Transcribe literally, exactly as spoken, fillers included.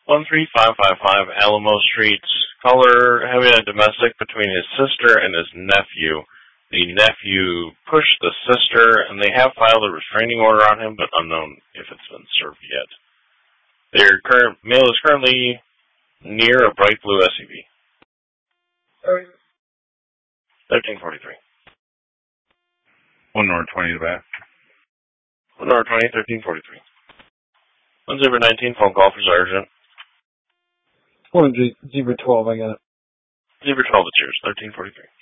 one three five five five Alamo Street. Caller having a domestic between his sister and his nephew. The nephew pushed the sister, and they have filed a restraining order on him, but unknown if it's been served yet. Their current male is currently near a bright blue S U V. thirteen forty-three. One North twenty to bat. one North twenty, thirteen forty-three. one zebra nineteen, phone call for Sergeant. One zebra twelve, I got it. Zebra twelve, it's yours, thirteen forty-three.